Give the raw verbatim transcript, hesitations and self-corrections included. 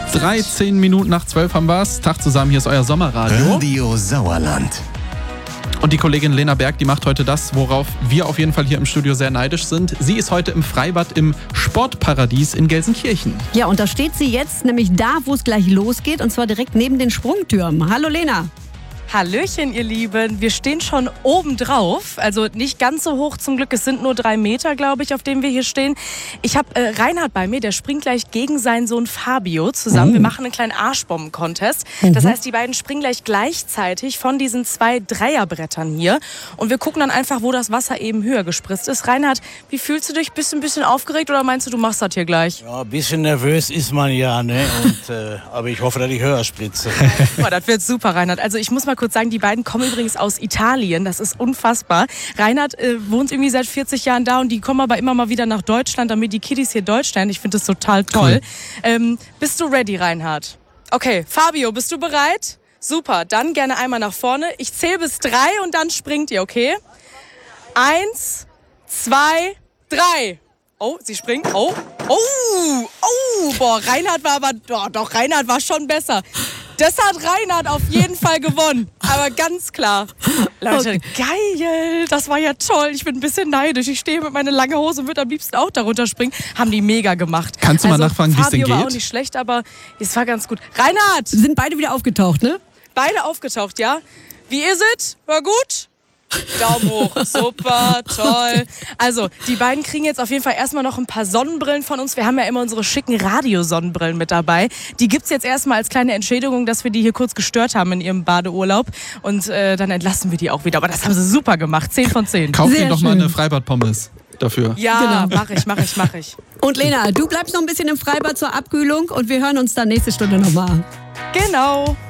dreizehn Minuten nach zwölf haben wir's. Tag zusammen, hier ist euer Sommerradio. Radio Sauerland. Und die Kollegin Lena Berg, die macht heute das, worauf wir auf jeden Fall hier im Studio sehr neidisch sind. Sie ist heute im Freibad im Sportparadies in Gelsenkirchen. Ja, und da steht sie jetzt, nämlich da, wo es gleich losgeht, und zwar direkt neben den Sprungtürmen. Hallo Lena. Hallöchen, ihr Lieben. Wir stehen schon oben drauf. Also nicht ganz so hoch zum Glück. Es sind nur drei Meter, glaube ich, auf dem wir hier stehen. Ich habe äh, Reinhard bei mir, der springt gleich gegen seinen Sohn Fabio zusammen. Mhm. Wir machen einen kleinen Arschbomben-Contest. Mhm. Das heißt, die beiden springen gleich gleichzeitig von diesen zwei Dreierbrettern hier. Und wir gucken dann einfach, wo das Wasser eben höher gespritzt ist. Reinhard, wie fühlst du dich? Bist du ein bisschen aufgeregt oder meinst du, du machst das hier gleich? Ja, ein bisschen nervös ist man ja, ne? Und, äh, aber ich hoffe, dass ich höher spritze. Boah, das wird super, Reinhard. Also ich muss mal kurz sagen, die beiden kommen übrigens aus Italien. Das ist unfassbar. Reinhard äh, wohnt irgendwie seit vierzig Jahren da und die kommen aber immer mal wieder nach Deutschland, damit die Kiddies hier Deutsch lernen. Ich finde das total toll. Cool. Ähm, bist du ready, Reinhard? Okay, Fabio, bist du bereit? Super, dann gerne einmal nach vorne. Ich zähle bis drei und dann springt ihr, okay? Eins, zwei, drei. Oh, sie springt. Oh, oh, oh. Boah, Reinhard war aber, doch, doch, Reinhard war schon besser. Das hat Reinhard auf jeden Fall gewonnen. Aber ganz klar. Leute, okay. Geil. Das war ja toll. Ich bin ein bisschen neidisch. Ich stehe mit meiner langen Hose und würde am liebsten auch darunter springen. Haben die mega gemacht. Kannst du also, mal nachfragen, wie es denn geht? Fabio war auch nicht schlecht, aber es war ganz gut. Reinhard! Sind beide wieder aufgetaucht, ne? Beide aufgetaucht, ja. Wie ist es? War gut? Daumen hoch, super, toll. Also, die beiden kriegen jetzt auf jeden Fall erstmal noch ein paar Sonnenbrillen von uns. Wir haben ja immer unsere schicken Radiosonnenbrillen mit dabei. Die gibt's jetzt erstmal als kleine Entschädigung, dass wir die hier kurz gestört haben in ihrem Badeurlaub. Und äh, dann entlassen wir die auch wieder. Aber das haben sie super gemacht. zehn von zehn. Kauf dir doch mal eine Freibad-Pommes dafür. Ja, genau. mach ich, mach ich, mach ich. Und Lena, du bleibst noch ein bisschen im Freibad zur Abkühlung und wir hören uns dann nächste Stunde nochmal. Genau.